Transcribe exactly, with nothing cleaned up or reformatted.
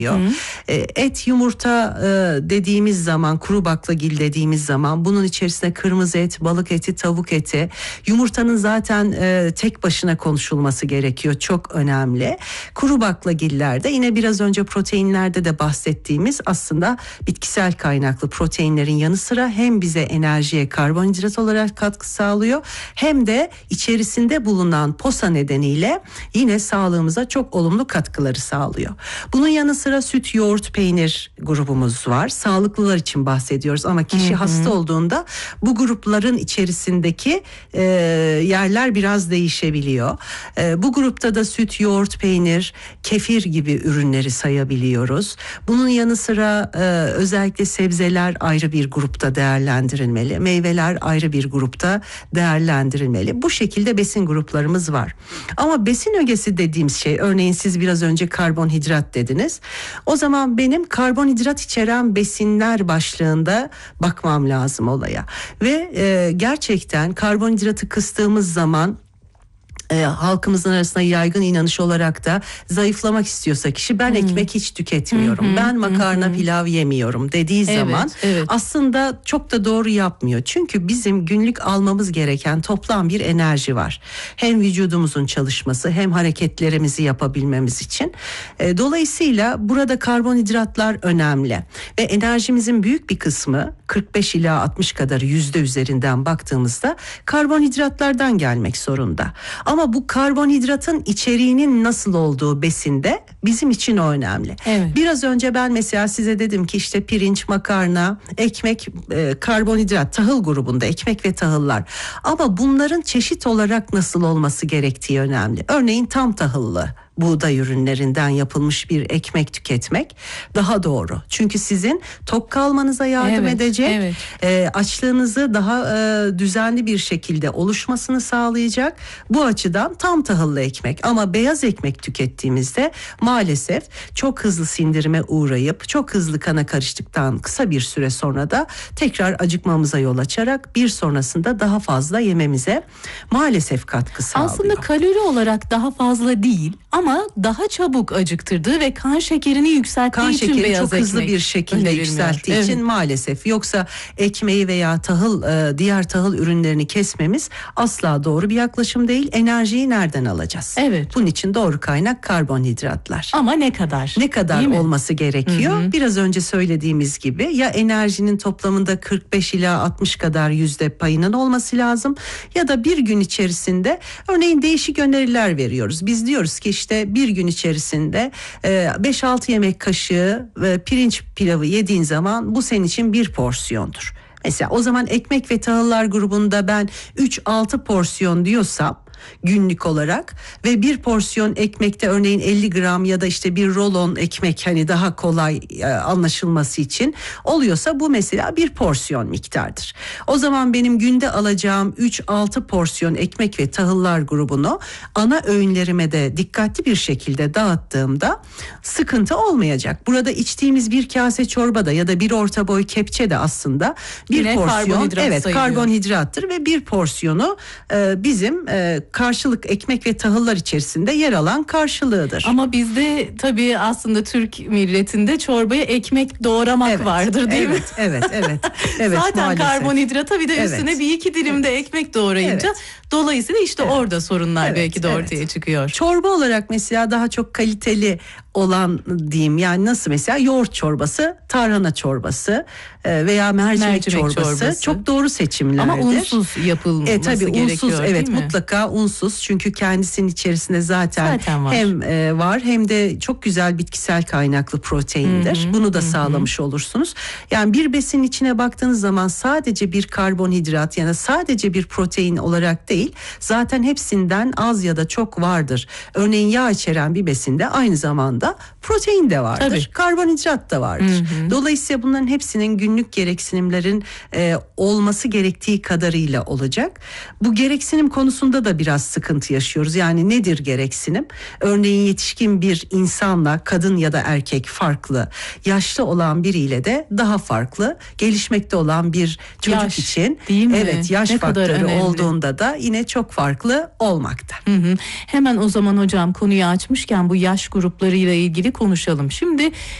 Hı. Et, yumurta dediğimiz zaman, kuru baklagil dediğimiz zaman bunun içerisine kırmızı et, balık eti, tavuk eti, yumurtanın zaten tek başına konuşulması gerekiyor. Çok önemli. Kuru baklagillerde yine biraz önce proteinlerde de bahsettiğimiz aslında bitkisel kaynaklı proteinlerin yanı sıra hem bize enerjiye karbonhidrat olarak katkı sağlıyor hem de içerisinde bulunan posa nedeniyle yine sağlığımıza çok olumlu katkıları sağlıyor. Bunun yanı sıra süt, yoğurt, peynir grubumuz var. Sağlıklılar için bahsediyoruz ama kişi hı hı. hasta olduğunda bu grupların içerisindeki e, yerler biraz değişebiliyor. E, bu grupta da süt, yoğurt, peynir, kefir gibi ürünleri sayabiliyoruz. Bunun yanı sıra e, özellikle sebzeler ayrı bir grupta değerlendirilmeli. Meyveler ayrı bir grupta değerlendirilmeli. Bu şekilde besin gruplarımız var. Ama besin ögesi dediğimiz şey, örneğin siz biraz önce karbonhidrat dediniz. O zaman benim karbonhidrat içeren besinler başlığında bakmam lazım olaya. Ve e, gerçekten karbonhidratı kıstığımız zaman E, halkımızın arasında yaygın inanış olarak da zayıflamak istiyorsa kişi ben hmm. ekmek hiç tüketmiyorum, hmm. ben makarna hmm. pilav yemiyorum dediği evet, zaman evet. aslında çok da doğru yapmıyor. Çünkü bizim günlük almamız gereken toplam bir enerji var. Hem vücudumuzun çalışması hem hareketlerimizi yapabilmemiz için. E, dolayısıyla burada karbonhidratlar önemli ve enerjimizin büyük bir kısmı kırk beş ila altmış kadar yüzde üzerinden baktığımızda karbonhidratlardan gelmek zorunda. Ama bu karbonhidratın içeriğinin nasıl olduğu besinde bizim için o önemli. Evet. Biraz önce ben mesela size dedim ki işte pirinç, makarna, ekmek, e, karbonhidrat, tahıl grubunda ekmek ve tahıllar. Ama bunların çeşit olarak nasıl olması gerektiği önemli. Örneğin tam tahıllı buğday ürünlerinden yapılmış bir ekmek tüketmek daha doğru. Çünkü sizin tok kalmanıza yardım evet, edecek, evet. E, açlığınızı daha e, düzenli bir şekilde oluşmasını sağlayacak. Bu açıdan tam tahıllı ekmek, ama beyaz ekmek tükettiğimizde maalesef çok hızlı sindirime uğrayıp çok hızlı kana karıştıktan kısa bir süre sonra da tekrar acıkmamıza yol açarak bir sonrasında daha fazla yememize maalesef katkı sağlıyor. Aslında kalori olarak daha fazla değil ama daha çabuk acıktırdığı ve kan şekerini yükselttiği kan için şekeri beyaz çok hızlı bir şekilde yükselttiği evet. için maalesef, yoksa ekmeği veya tahıl, diğer tahıl ürünlerini kesmemiz asla doğru bir yaklaşım değil. Enerjiyi nereden alacağız? Evet. Bunun için doğru kaynak karbonhidratlar. Ama ne kadar? Ne kadar olması gerekiyor? Hı hı. Biraz önce söylediğimiz gibi ya enerjinin toplamında kırk beş ila altmış kadar yüzde payının olması lazım ya da bir gün içerisinde örneğin değişik öneriler veriyoruz. Biz diyoruz ki işte bir gün içerisinde beş altı yemek kaşığı pirinç pilavı yediğin zaman bu senin için bir porsiyondur. Mesela o zaman ekmek ve tahıllar grubunda ben üç altı porsiyon diyorsam günlük olarak ve bir porsiyon ekmekte örneğin elli gram ya da işte bir rolon ekmek, hani daha kolay e, anlaşılması için oluyorsa bu mesela bir porsiyon miktardır. O zaman benim günde alacağım üç altı porsiyon ekmek ve tahıllar grubunu ana öğünlerime de dikkatli bir şekilde dağıttığımda sıkıntı olmayacak. Burada içtiğimiz bir kase çorba da ya da bir orta boy kepçe de aslında bir Yine porsiyon karbonhidrat evet sayılıyor. Karbonhidrattır ve bir porsiyonu e, bizim e, karşılık ekmek ve tahıllar içerisinde yer alan karşılığıdır. Ama bizde tabii aslında Türk milletinde çorbaya ekmek doğramak evet, vardır değil evet, mi? Evet, evet, evet. Zaten maalesef. Karbonhidrata bir de evet. üstüne bir iki dilim de evet. ekmek doğrayınca evet. dolayısıyla işte evet. orada sorunlar evet, belki de ortaya evet. çıkıyor. Çorba olarak mesela daha çok kaliteli olan diyeyim, yani nasıl mesela yoğurt çorbası, tarhana çorbası veya mercimek, mercimek çorbası, çorbası çok doğru seçimlerdir. Ama unsuz yapılması e, tabii gerekiyor unsuz, evet mi? Mutlaka unsuz, çünkü kendisinin içerisinde zaten, zaten var. hem e, var hem de çok güzel bitkisel kaynaklı proteindir. Hı-hı, Bunu da hı-hı. sağlamış olursunuz. Yani bir besinin içine baktığınız zaman sadece bir karbonhidrat yani sadece bir protein olarak değil, zaten hepsinden az ya da çok vardır. Örneğin yağ içeren bir besinde aynı zamanda protein de vardır, Tabii. karbonhidrat da vardır. Hı hı. Dolayısıyla bunların hepsinin günlük gereksinimlerin e, olması gerektiği kadarıyla olacak. Bu gereksinim konusunda da biraz sıkıntı yaşıyoruz. Yani nedir gereksinim? Örneğin yetişkin bir insanla, kadın ya da erkek farklı, yaşlı olan biriyle de daha farklı, gelişmekte olan bir çocuk yaş, için değil mi? evet yaş ne faktörü olduğunda da yine yine çok farklı olmakta. Hı hı. Hemen o zaman hocam konuyu açmışken bu yaş gruplarıyla ilgili konuşalım. Şimdi